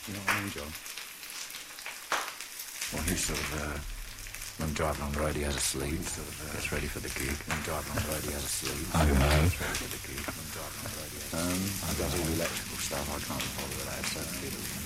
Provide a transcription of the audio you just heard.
You know what I mean, John? Well, he's sort of, when driving on the road, he has a sleep. Gets ready for the gig. When driving on the road, he has a sleep. I don't know. Gets ready for the gig. When driving on the road, he has a sleep. He does all the electrical stuff. I can't bother with that. It's so good.